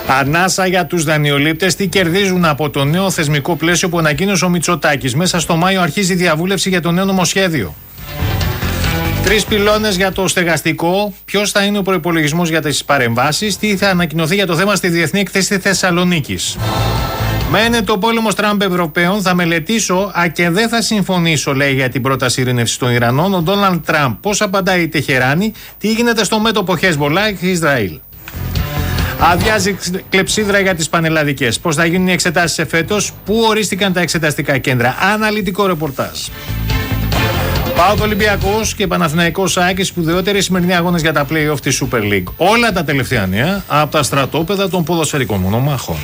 Ανάσα για τους δανειολήπτες, τι κερδίζουν από το νέο θεσμικό πλαίσιο που ανακοίνωσε ο Μητσοτάκης. Μέσα στο Μάιο αρχίζει η διαβούλευση για το νέο νομοσχέδιο. 3 πυλώνες για το στεγαστικό. Ποιος θα είναι ο προϋπολογισμός για τις παρεμβάσεις. Τι θα ανακοινωθεί για το θέμα στη Διεθνή Έκθεση Θεσσαλονίκης. Μένεται ο πόλεμος Τραμπ Ευρωπαίων. Θα μελετήσω, και δεν θα συμφωνήσω, λέει, για την πρόταση ειρήνευσης των Ιρανών. Ο Ντόναλντ Τραμπ. Πώς απαντάει η Τεχεράνη. Τι γίνεται στο μέτωπο Χεσμολάχ και Ισραήλ. Αδειάζει κλεψίδρα για τις πανελλαδικές. Πώς θα γίνουν οι εξετάσεις εφέτος. Πού ορίστηκαν τα εξεταστικά κέντρα. Αναλυτικό ρεπορτάζ. ΠΑΟΚ Ολυμπιακός και Παναθηναϊκός ΑΕΚ, σπουδαιότεροι σημερινοί αγώνες για τα play-off της Super League. Όλα τα τελευταία νέα από τα στρατόπεδα των ποδοσφαιρικών μονομάχων.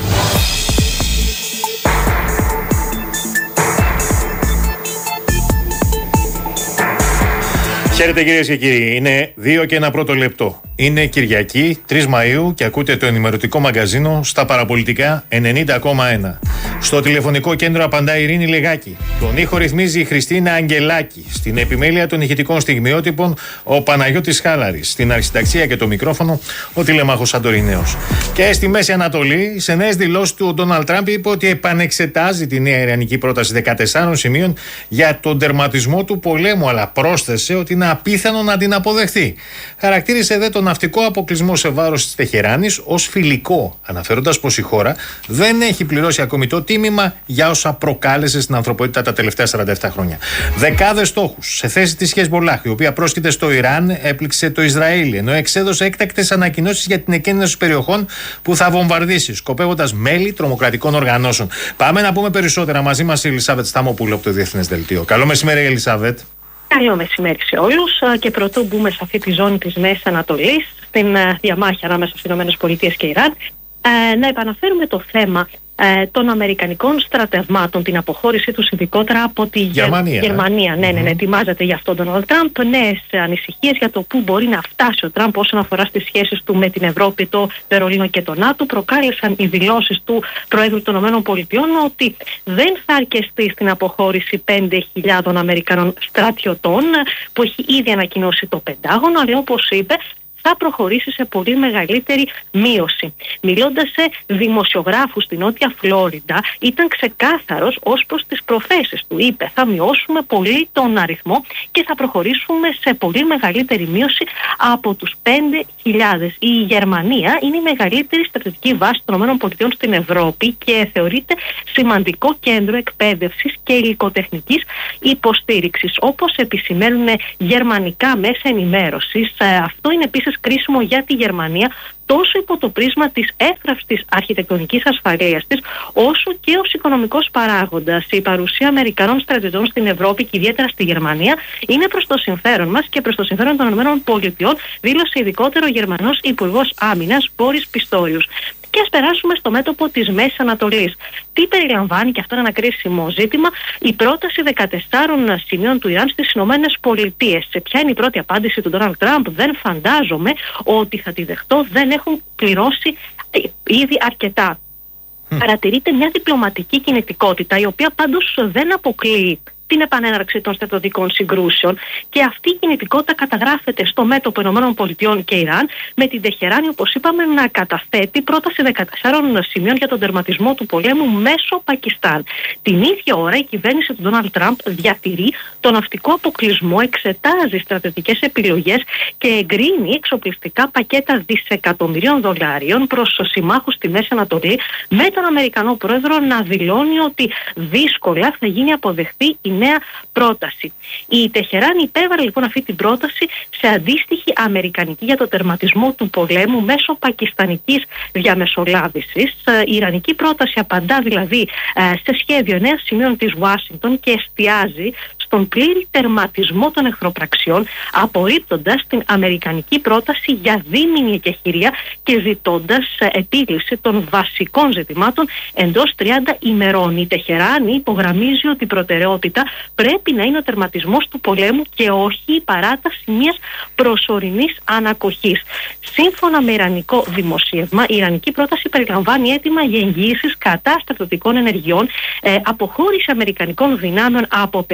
Χαίρετε κυρίες και κύριοι, είναι 2 και 1 πρώτο λεπτό. Είναι Κυριακή, 3 Μαΐου και ακούτε το ενημερωτικό μαγκαζίνο στα παραπολιτικά 90,1. Στο τηλεφωνικό κέντρο απαντά η Ειρήνη Λεγάκη. Τον ήχο ρυθμίζει η Χριστίνα Αγγελάκη. Στην επιμέλεια των ηχητικών στιγμιότυπων ο Παναγιώτης Χάλαρης. Στην αρχισυνταξία και το μικρόφωνο ο τηλεμάχος Αντορινέος. Και στη Μέση Ανατολή, σε νέες δηλώσεις του, ο Ντόναλντ Τραμπ είπε ότι επανεξετάζει τη νέα ιρανική πρόταση 14 σημείων για τον τερματισμό του πολέμου, αλλά πρόσθεσε ότι είναι απίθανο να την αποδεχθεί. Χαρακτήρισε δε τον ναυτικό αποκλεισμό σε βάρος της Τεχεράνης ως φιλικό, αναφέροντας πως η χώρα δεν έχει πληρώσει ακόμη το τίμημα για όσα προκάλεσε στην ανθρωπότητα τα τελευταία 47 χρόνια. Δεκάδες στόχους σε θέση της Χεσμολάχ, η οποία πρόσκειται στο Ιράν, έπληξε το Ισραήλ, ενώ εξέδωσε έκτακτες ανακοινώσεις για την εκκίνηση περιοχών που θα βομβαρδίσει, σκοπεύοντας μέλη τρομοκρατικών οργανώσεων. Πάμε να πούμε περισσότερα. Μαζί μας η Ελισάβετ Σταμόπουλου από το Διεθνές Δελτίο. Καλό μεσημέρι, Ελισάβετ. Καλό μεσημέρι σε όλους, και πρωτού μπούμε σε αυτή τη ζώνη της Μέσης Ανατολής, στην διαμάχη ανάμεσα στις ΗΠΑ και Ιράν, να επαναφέρουμε το θέμα των αμερικανικών στρατευμάτων, την αποχώρησή τους ειδικότερα από τη Γερμανία. Ναι, ετοιμάζεται γι' αυτό τον Ντόναλντ Τραμπ. Νέες ανησυχίες για το πού μπορεί να φτάσει ο Τραμπ όσον αφορά στις σχέσεις του με την Ευρώπη, το Βερολίνο και το ΝΑΤΟ. Προκάλεσαν οι δηλώσεις του Προέδρου των ΗΠΑ ότι δεν θα αρκεστεί στην αποχώρηση 5.000 Αμερικανών στρατιωτών που έχει ήδη ανακοινώσει το Πεντάγωνο, αλλά όπως είπε, θα προχωρήσει σε πολύ μεγαλύτερη μείωση. Μιλώντας σε δημοσιογράφους στη Νότια Φλόριντα, ήταν ξεκάθαρος ως προς τις προθέσεις του. Είπε, θα μειώσουμε πολύ τον αριθμό και θα προχωρήσουμε σε πολύ μεγαλύτερη μείωση από τους 5.000. Η Γερμανία είναι η μεγαλύτερη στρατιωτική βάση των ΗΠΑ στην Ευρώπη και θεωρείται σημαντικό κέντρο εκπαίδευσης και υλικοτεχνικής υποστήριξης. Όπως επισημαίνουν γερμανικά μέσα ενημέρωσης, αυτό είναι επίσης κρίσιμο για τη Γερμανία τόσο υπό το πρίσμα της εύθραυστης αρχιτεκτονικής ασφαλείας της, όσο και ως οικονομικός παράγοντας. Η παρουσία Αμερικανών στρατιωτών στην Ευρώπη και ιδιαίτερα στη Γερμανία είναι προς το συμφέρον μας και προς το συμφέρον των ΗΠΑ, δήλωσε ειδικότερο ο Γερμανός Υπουργός Άμυνας Μπόρις Πιστόριους. Και ας περάσουμε στο μέτωπο της Μέσης Ανατολής. Τι περιλαμβάνει, και αυτό είναι ένα κρίσιμο ζήτημα, η πρόταση 14 σημείων του Ιράν στις Ηνωμένες Πολιτείες. Σε ποια είναι η πρώτη απάντηση του Ντόναλντ Τραμπ? Δεν φαντάζομαι ότι θα τη δεχτώ, δεν έχουν πληρώσει ήδη αρκετά. Παρατηρείται μια διπλωματική κινητικότητα, η οποία πάντως δεν αποκλείει την επανέναρξη των στρατιωτικών συγκρούσεων, και αυτή η κινητικότητα καταγράφεται στο μέτωπο ΗΠΑ και Ιράν, με την Τεχεράνη, όπως είπαμε, να καταθέτει πρόταση 14 σημείων για τον τερματισμό του πολέμου μέσω Πακιστάν. Την ίδια ώρα η κυβέρνηση του Ντόναλντ Τραμπ διατηρεί τον ναυτικό αποκλεισμό, εξετάζει στρατιωτικές επιλογές και εγκρίνει εξοπλιστικά πακέτα δισεκατομμυρίων δολαρίων προς συμμάχους στη Μέση Ανατολή, με τον Αμερικανό πρόεδρο να δηλώνει ότι δύσκολα θα γίνει αποδεκτή η νέα πρόταση. Η Τεχεράνη υπέβαλε λοιπόν αυτή την πρόταση σε αντίστοιχη αμερικανική για το τερματισμό του πολέμου μέσω πακιστανικής διαμεσολάβησης. Η ιρανική πρόταση απαντά δηλαδή σε σχέδιο 9 σημείων της Ουάσιγκτον και εστιάζει στον πλήρη τερματισμό των εχθροπραξιών, απορρίπτοντας την αμερικανική πρόταση για δίμηνη εκεχηρία και ζητώντας επίλυση των βασικών ζητημάτων εντός 30 ημερών. Η Τεχεράνη υπογραμμίζει ότι η προτεραιότητα πρέπει να είναι ο τερματισμός του πολέμου και όχι η παράταση μιας προσωρινής ανακοχής. Σύμφωνα με ιρανικό δημοσίευμα, η ιρανική πρόταση περιλαμβάνει αίτημα για εγγυήσεις κατά στρατιωτικών ενεργειών, αποχώρηση αμερικανικών δυνάμεων από περιοχές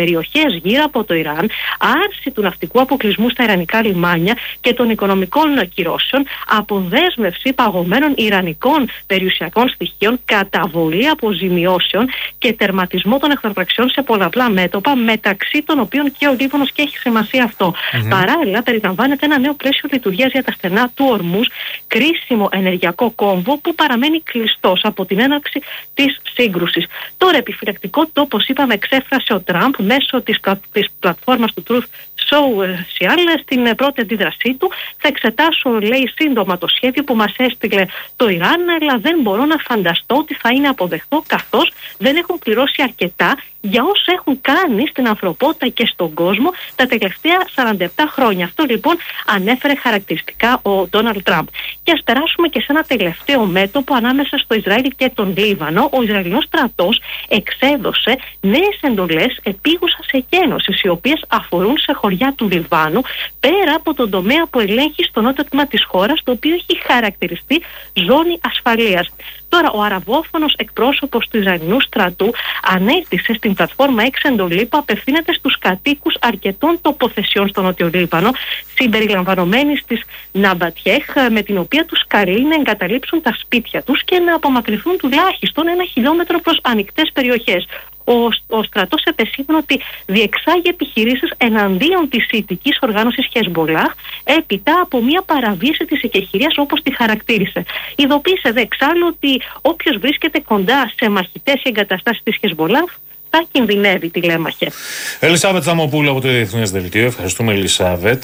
συνεργασίας γύρω από το Ιράν, άρση του ναυτικού αποκλεισμού στα ιρανικά λιμάνια και των οικονομικών κυρώσεων, αποδέσμευση παγωμένων ιρανικών περιουσιακών στοιχείων, καταβολή αποζημιώσεων και τερματισμό των εχθροπραξιών σε πολλαπλά μέτωπα, μεταξύ των οποίων και ο Λίβανος, και έχει σημασία αυτό. Παράλληλα, περιλαμβάνεται ένα νέο πλαίσιο λειτουργίας για τα στενά του Ορμούζ, κρίσιμο ενεργειακό κόμβο που παραμένει κλειστός από την έναρξη της σύγκρουσης. Τώρα, επιφυλακτικό το, όπως είπαμε, εξέφρασε ο Τραμπ μέσω της πλατφόρμας του Truth Social στην πρώτη αντίδρασή του. Θα εξετάσω, λέει, σύντομα το σχέδιο που μας έστειλε το Ιράν, αλλά δεν μπορώ να φανταστώ ότι θα είναι αποδεκτό, καθώς δεν έχουν πληρώσει αρκετά για όσα έχουν κάνει στην ανθρωπότητα και στον κόσμο τα τελευταία 47 χρόνια. Αυτό λοιπόν ανέφερε χαρακτηριστικά ο Ντόναλντ Τραμπ. Και ας περάσουμε και σε ένα τελευταίο μέτωπο ανάμεσα στο Ισραήλ και τον Λίβανο. Ο Ισραηλινός στρατός εξέδωσε νέες εντολές επίγουσας εκένωσης, οι οποίες αφορούν σε χωριά του Λιβάνου, πέρα από τον τομέα που ελέγχει στο νότιο τμήμα της χώρας, το οποίο έχει χαρακτηριστεί ζώνη ασφαλείας. Τώρα, ο αραβόφωνος εκπρόσωπος του Ισραηλινού στρατού ανέκτησε στην πλατφόρμα X εντολή που απευθύνεται στους κατοίκους αρκετών τοποθεσιών στο Νότιο Λίβανο, συμπεριλαμβανομένης της Ναμπατιέχ, με την οποία τους καλεί να εγκαταλείψουν τα σπίτια τους και να απομακρυνθούν τουλάχιστον 1 χιλιόμετρο προς ανοιχτές περιοχές. Ο στρατός επεσήμανε ότι διεξάγει επιχειρήσεις εναντίον της σιητικής οργάνωσης Χεσμολάχ, έπειτα από μια παραβίαση της εκεχηρίας, όπως τη χαρακτήρισε. Ειδοποίησε δε εξάλλου ότι όποιος βρίσκεται κοντά σε μαχητές ή εγκαταστάσεις της Χεσμολάχ θα κινδυνεύει, τηλέμαχε. Ελισάβετ Θαμοπούλου από το Διεθνές Δελτίο. Ευχαριστούμε, Ελισάβετ.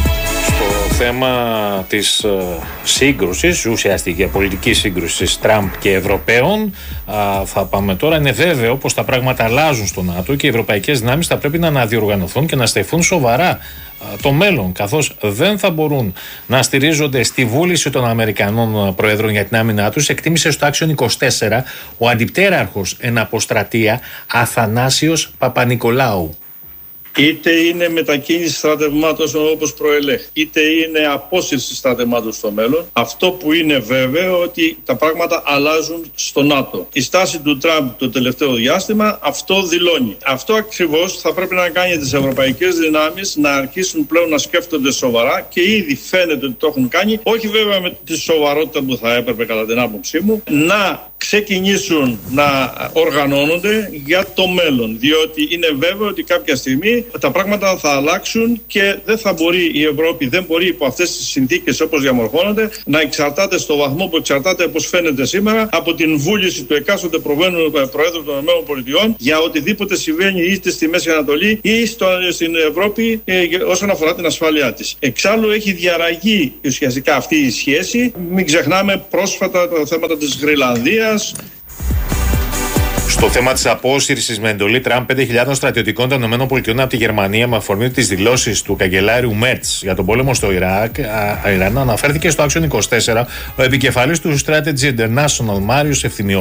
Στο θέμα της σύγκρουσης, ουσιαστική πολιτική σύγκρουσης Τραμπ και Ευρωπαίων, θα πάμε τώρα. Είναι βέβαιο πως τα πράγματα αλλάζουν στο ΝΑΤΟ και οι ευρωπαϊκές δυνάμεις θα πρέπει να αναδιοργανωθούν και να στεφούν σοβαρά το μέλλον, καθώς δεν θα μπορούν να στηρίζονται στη βούληση των Αμερικανών Προέδρων για την άμυνά τους, εκτίμησε στο Action 24 ο αντιπτέραρχος εν αποστρατεία Αθανάσιος Παπανικολάου. Είτε είναι μετακίνηση στρατευμάτων όπως προελέχθη, είτε είναι απόσυρση στρατευμάτων στο μέλλον. Αυτό που είναι βέβαιο ότι τα πράγματα αλλάζουν στο ΝΑΤΟ. Η στάση του Τραμπ το τελευταίο διάστημα αυτό δηλώνει. Αυτό ακριβώς θα πρέπει να κάνει τις ευρωπαϊκές δυνάμεις να αρχίσουν πλέον να σκέφτονται σοβαρά, και ήδη φαίνεται ότι το έχουν κάνει, όχι βέβαια με τη σοβαρότητα που θα έπρεπε κατά την άποψή μου, να ξεκινήσουν να οργανώνονται για το μέλλον, διότι είναι βέβαιο ότι κάποια στιγμή τα πράγματα θα αλλάξουν και δεν θα μπορεί η Ευρώπη, δεν μπορεί υπό αυτές τις συνθήκες όπως διαμορφώνονται, να εξαρτάται στο βαθμό που εξαρτάται, όπως φαίνεται σήμερα, από την βούληση του εκάστοτε Προέδρου των ΗΠΑ για οτιδήποτε συμβαίνει είτε στη Μέση Ανατολή ή στην Ευρώπη όσον αφορά την ασφάλειά της. Εξάλλου έχει διαραγεί ουσιαστικά αυτή η σχέση. Μην ξεχνάμε πρόσφατα τα θέματα της Γρυλανδίας. Στο θέμα της απόσυρσης με εντολή Τραμπ 5.000 στρατιωτικών των ΗΠΑ από τη Γερμανία, με αφορμή τις δηλώσεις του καγκελάριου Μέρτς για τον πόλεμο στο Ιράν, αναφέρθηκε στο Action 24 ο επικεφαλής του Strategy International, Μάριος Ευθυμιόπουλος.